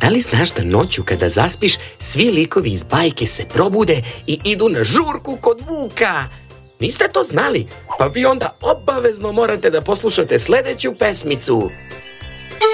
Da li znaš da noću kada zaspiš, svi likovi iz bajke se probude i idu na žurku kod Vuka? Niste to znali? Pa vi onda obavezno morate da poslušate sledeću pesmicu.